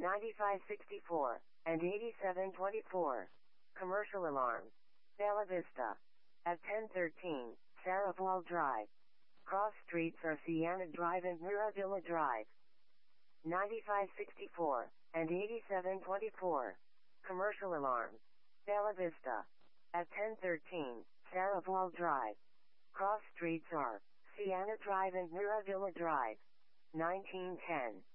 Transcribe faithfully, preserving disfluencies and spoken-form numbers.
ninety-five sixty-four, and eighty-seven twenty-four. Commercial alarm. Bella Vista. At ten thirteen, Sarah Paul Drive. Cross streets are Sienna Drive and Miravilla Drive. ninety-five sixty-four, and eighty-seven twenty-four. Commercial alarm. Bella Vista. At ten thirteen, Sarah Paul Drive. Cross streets are Sienna Drive and Miravilla Drive. nineteen ten.